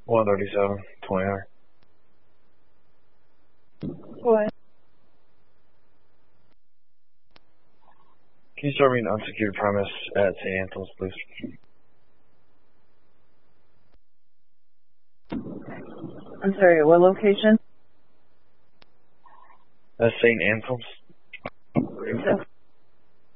137, 29. What? Can you start me an unsecured premise at St. Anselm's, please? I'm sorry, what location? St. Anselm's. So